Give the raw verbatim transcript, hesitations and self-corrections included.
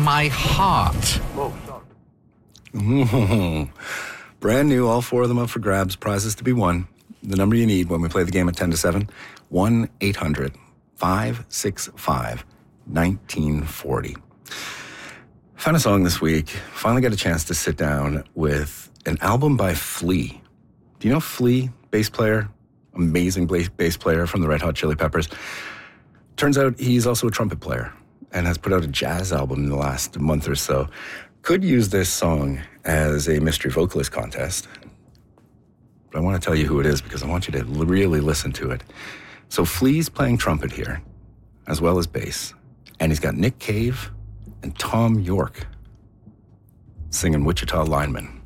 my heart. Whoa, sorry. Mm-hmm. Brand new, all four of them up for grabs, prizes to be won. The number you need when we play the game at ten to seven, one eight hundred five six five nineteen forty. Found a song this week. Finally got a chance to sit down with an album by Flea. Do you know Flea, bass player? Amazing bass player from the Red Hot Chili Peppers. Turns out he's also a trumpet player and has put out a jazz album in the last month or so. Could use this song as a mystery vocalist contest. But I want to tell you who it is because I want you to really listen to it. So Flea's playing trumpet here, as well as bass. And he's got Nick Cave and Tom York singing Wichita Lineman.